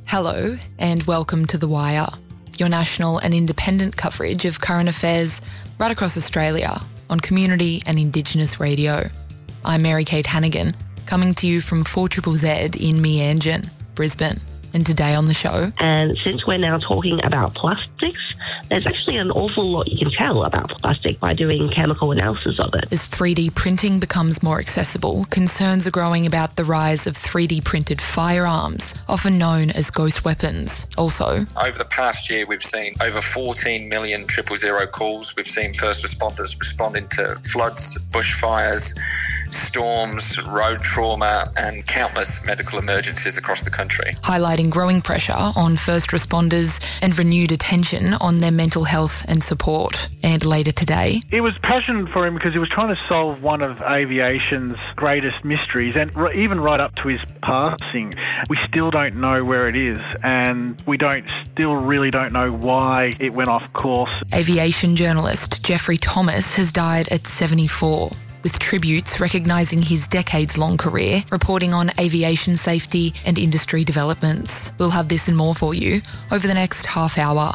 Hello and welcome to The Wire, your national and independent coverage of current affairs right across Australia on community and Indigenous radio. I'm Mary-Kate Hannigan, coming to you from 4ZZZ in Meanjin, Brisbane. And today on the show... And since we're now talking about plastics, there's actually an awful lot you can tell about plastic by doing chemical analysis of it. As 3D printing becomes more accessible, concerns are growing about the rise of 3D printed firearms, often known as ghost weapons. Also, over the past year, we've seen over 14 million 000 calls. We've seen first responders responding to floods, bushfires, storms, road trauma, and countless medical emergencies across the country. Highlighting growing pressure on first responders and renewed attention on their mental health and support. And later today... It was passion for him because he was trying to solve one of aviation's greatest mysteries, and even right up to his passing, we still don't know where it is, and we still really don't know why it went off course. Aviation journalist Jeffrey Thomas has died at 74. With tributes recognising his decades-long career, reporting on aviation safety and industry developments. We'll have this and more for you over the next half hour.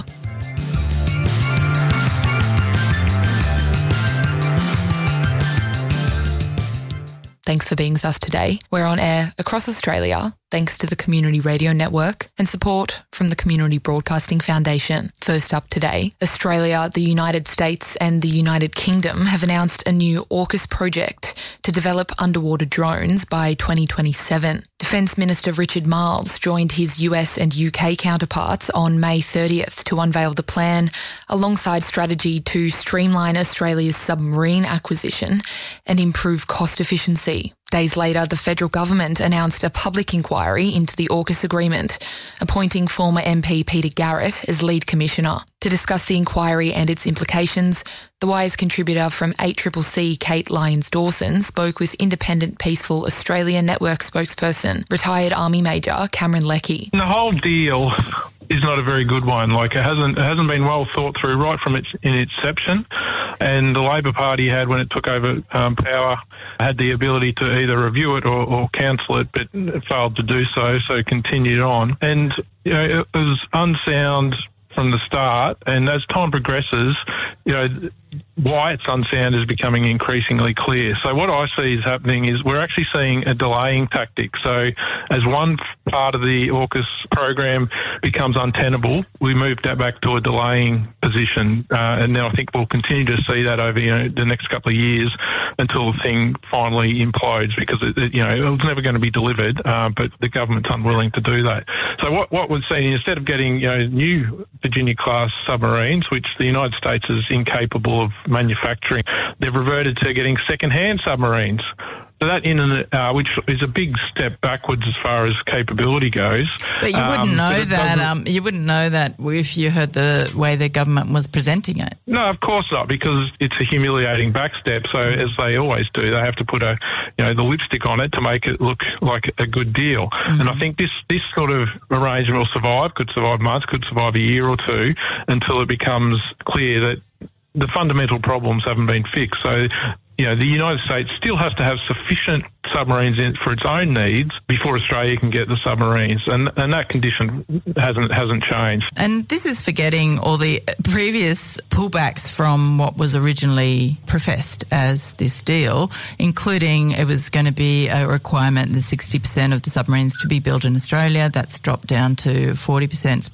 Thanks for being with us today. We're on air across Australia, thanks to the Community Radio Network and support from the Community Broadcasting Foundation. First up today, Australia, the United States and the United Kingdom have announced a new AUKUS project to develop underwater drones by 2027. Defence Minister Richard Marles joined his US and UK counterparts on May 30th to unveil the plan, alongside strategy to streamline Australia's submarine acquisition and improve cost efficiency. Days later, the federal government announced a public inquiry into the AUKUS agreement, appointing former MP Peter Garrett as lead commissioner. To discuss the inquiry and its implications, The Wire's contributor from 8CCC, Kate Lyons-Dawson, spoke with Independent Peaceful Australia Network spokesperson, retired Army Major Cameron Leckie. The whole deal is not a very good one. It hasn't been well thought through right from its inception. And the Labor Party had, when it took over power, had the ability to either review it or cancel it, but it failed to do so continued on. And it was unsound from the start, and as time progresses, why it's unsound is becoming increasingly clear. So what I see is happening is we're actually seeing a delaying tactic. So as one part of the AUKUS program becomes untenable, we move that back to a delaying position. And now I think we'll continue to see that over the next couple of years until the thing finally implodes, because it was never going to be delivered, but the government's unwilling to do that. So what we're seeing, instead of getting new Virginia-class submarines, which the United States is incapable of manufacturing, they've reverted to getting second-hand submarines. So that which is a big step backwards as far as capability goes. But you wouldn't know that. You wouldn't know that if you heard the way the government was presenting it. No, of course not, because it's a humiliating backstep. So as they always do, they have to put the lipstick on it to make it look like a good deal. Mm-hmm. And I think this sort of arrangement will survive. Could survive months, could survive a year or two, until it becomes clear that the fundamental problems haven't been fixed. So, the United States still has to have sufficient submarines for its own needs before Australia can get the submarines, and that condition hasn't changed. And this is forgetting all the previous pullbacks from what was originally professed as this deal, including it was going to be a requirement that 60% of the submarines to be built in Australia. That's dropped down to 40%.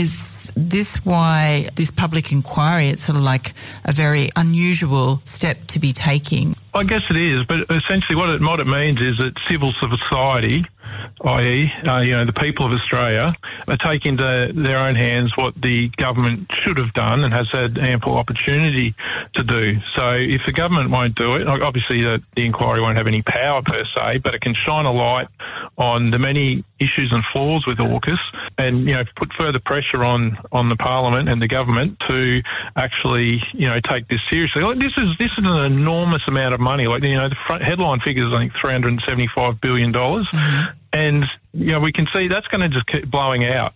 Is this why this public inquiry, it's sort of like a very unusual step to be taking? I guess it is, but essentially what it means is that civil society, i.e., the people of Australia, are taking into their own hands what the government should have done and has had ample opportunity to do. So if the government won't do it, obviously the inquiry won't have any power per se, but it can shine a light on the many issues and flaws with AUKUS, and put further pressure on the Parliament and the government to actually take this seriously. This is an enormous amount of money. The front headline figure is I think $375 billion. Mm-hmm. And, we can see that's going to just keep blowing out.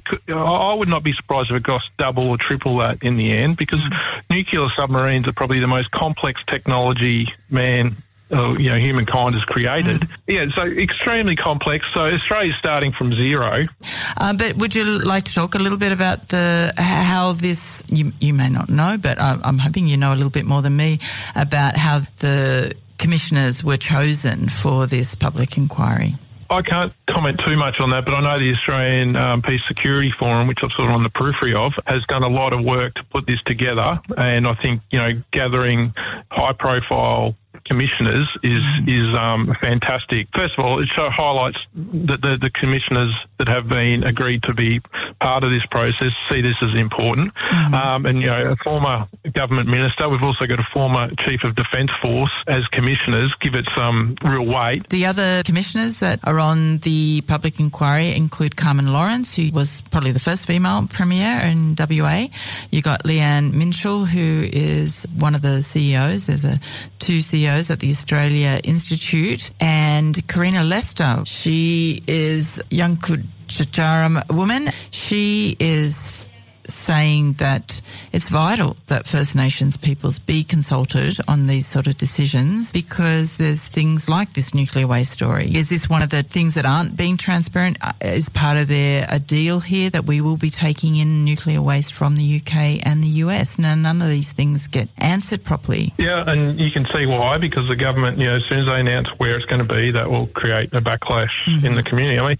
I would not be surprised if it costs double or triple that in the end, because nuclear submarines are probably the most complex technology man humankind has created. Yeah, so extremely complex. So Australia's starting from zero. But would you like to talk a little bit about how this, you may not know, but I'm hoping you know a little bit more than me about how the commissioners were chosen for this public inquiry? I can't comment too much on that, but I know the Australian Peace Security Forum, which I'm sort of on the periphery of, has done a lot of work to put this together. And I think, gathering high-profile commissioners is fantastic. First of all, it highlights that the commissioners that have been agreed to be part of this process see this as important. And a former government minister, we've also got a former chief of Defence Force as commissioners, give it some real weight. The other commissioners that are on the public inquiry include Carmen Lawrence, who was probably the first female premier in WA. You got Leanne Minshall, who is one of the CEOs. There's two CEOs at the Australia Institute, and Karina Lester. She is a young Kutjaram woman. She is saying that it's vital that First Nations peoples be consulted on these sort of decisions because there's things like this nuclear waste story. Is this one of the things that aren't being transparent? Is part of a deal here that we will be taking in nuclear waste from the UK and the US? Now, none of these things get answered properly. Yeah, and you can see why, because the government, as soon as they announce where it's going to be, that will create a backlash in the community. I mean,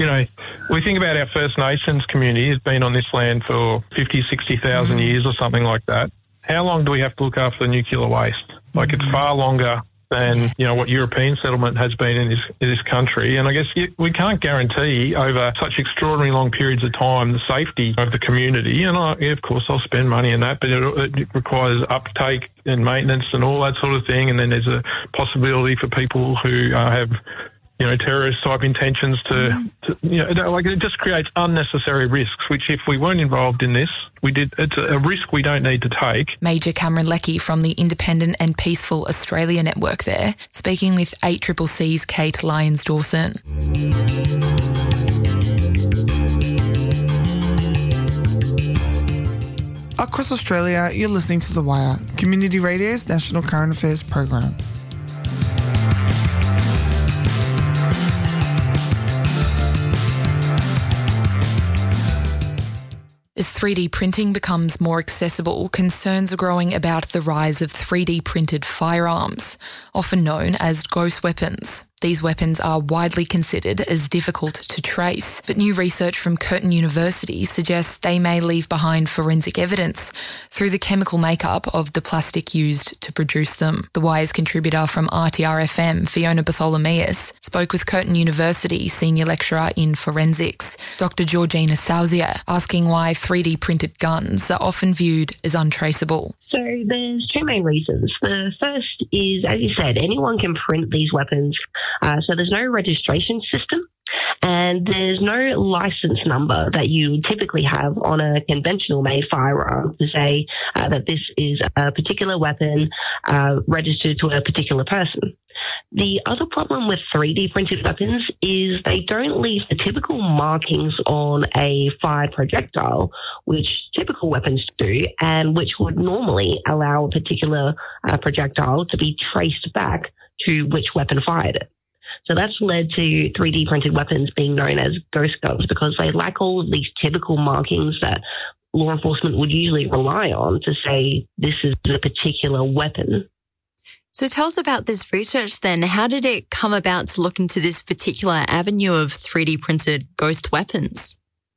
we think about our First Nations community has been on this land for 50, 60,000 years or something like that. How long do we have to look after the nuclear waste? Like, it's far longer than, what European settlement has been in this country. And I guess we can't guarantee over such extraordinarily long periods of time the safety of the community. And of course, I'll spend money on that, but it requires uptake and maintenance and all that sort of thing. And then there's a possibility for people who have terrorist type intentions it just creates unnecessary risks, which if we weren't involved in this, it's a risk we don't need to take. Major Cameron Leckie from the Independent and Peaceful Australia Network there, speaking with 8CCC's Kate Lyons-Dawson. Across Australia, you're listening to The Wire, Community Radio's national current affairs program. As 3D printing becomes more accessible, concerns are growing about the rise of 3D printed firearms, often known as ghost weapons. These weapons are widely considered as difficult to trace, but new research from Curtin University suggests they may leave behind forensic evidence through the chemical makeup of the plastic used to produce them. The Wire's contributor from RTR-FM, Fiona Bartholomeus, spoke with Curtin University senior lecturer in forensics, Dr. Georgina Sauzier, asking why 3D printed guns are often viewed as untraceable. So there's two main reasons. The first is, as you said, anyone can print these weapons. So there's no registration system and there's no license number that you typically have on a conventional made firearm to say that this is a particular weapon registered to a particular person. The other problem with 3D printed weapons is they don't leave the typical markings on a fired projectile, which typical weapons do, and which would normally allow a particular projectile to be traced back to which weapon fired it. So that's led to 3D printed weapons being known as ghost guns because they lack all of these typical markings that law enforcement would usually rely on to say this is a particular weapon. So tell us about this research then. How did it come about to look into this particular avenue of 3D printed ghost weapons?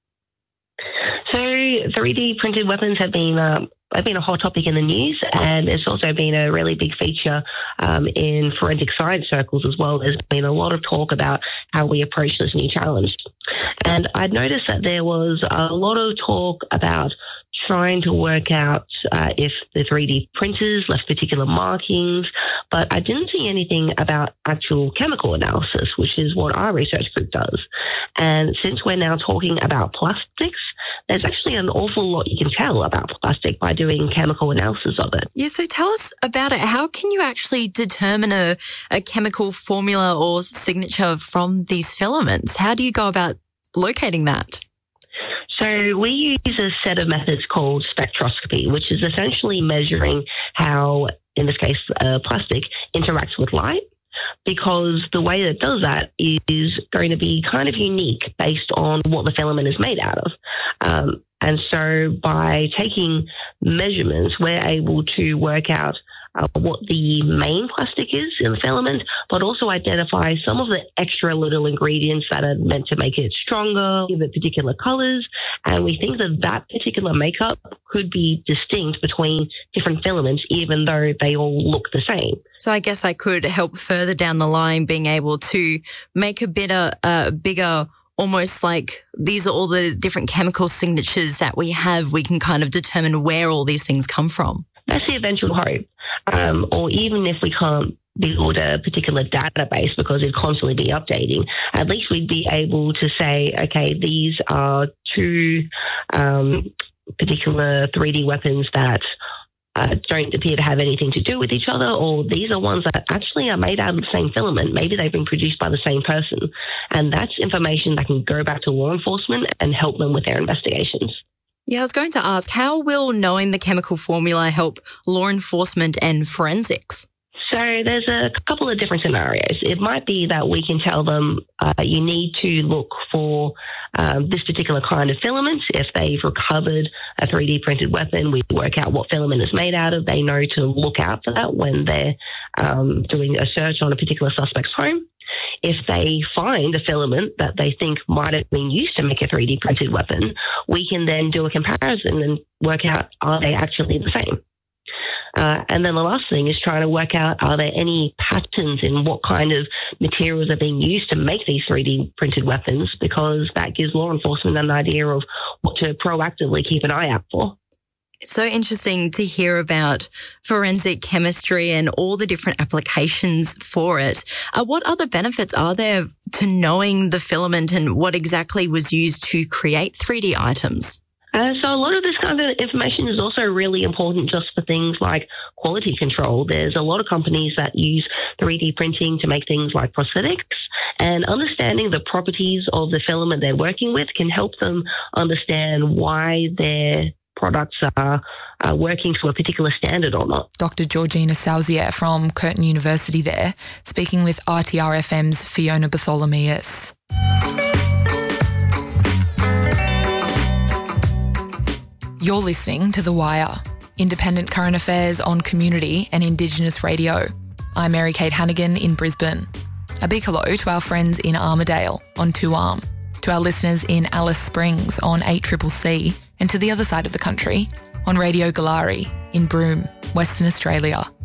So 3D printed weapons have been a hot topic in the news, and it's also been a really big feature in forensic science circles as well. There's been a lot of talk about how we approach this new challenge. And I'd noticed that there was a lot of talk about trying to work out if the 3D printers left particular markings, but I didn't see anything about actual chemical analysis, which is what our research group does. And since we're now talking about plastics, there's actually an awful lot you can tell about plastic by doing chemical analysis of it. Yeah, so tell us about it. How can you actually determine a chemical formula or signature from these filaments? How do you go about locating that? So we use a set of methods called spectroscopy, which is essentially measuring how in this case plastic, interacts with light, because the way that it does that is going to be kind of unique based on what the filament is made out of. And so by taking measurements, we're able to work out what the main plastic is in the filament, but also identify some of the extra little ingredients that are meant to make it stronger, give it particular colors. And we think that that particular makeup could be distinct between different filaments, even though they all look the same. So I guess I could help further down the line being able to make a bigger, almost like these are all the different chemical signatures that we have. We can kind of determine where all these things come from. That's the eventual hope. Or even if we can't build a particular database because it'd constantly be updating, at least we'd be able to say, okay, these are two particular 3D weapons that don't appear to have anything to do with each other, or these are ones that actually are made out of the same filament. Maybe they've been produced by the same person. And that's information that can go back to law enforcement and help them with their investigations. Yeah, I was going to ask, how will knowing the chemical formula help law enforcement and forensics? So there's a couple of different scenarios. It might be that we can tell them you need to look for this particular kind of filament. If they've recovered a 3D printed weapon, we work out what filament it's made out of. They know to look out for that when they're doing a search on a particular suspect's home. If they find a filament that they think might have been used to make a 3D printed weapon, we can then do a comparison and work out, are they actually the same? And then the last thing is trying to work out, are there any patterns in what kind of materials are being used to make these 3D printed weapons, because that gives law enforcement an idea of what to proactively keep an eye out for. It's so interesting to hear about forensic chemistry and all the different applications for it. What other benefits are there to knowing the filament and what exactly was used to create 3D items? So a lot of this kind of information is also really important just for things like quality control. There's a lot of companies that use 3D printing to make things like prosthetics, and understanding the properties of the filament they're working with can help them understand why their products are working to a particular standard or not. Dr. Georgina Salzier from Curtin University there, speaking with RTR-FM's Fiona Bartholomeus. You're listening to The Wire, independent current affairs on community and Indigenous radio. I'm Mary-Kate Hannigan in Brisbane. A big hello to our friends in Armidale on 2Arm, to our listeners in Alice Springs on 8CCC, and to the other side of the country on Radio Galari in Broome, Western Australia.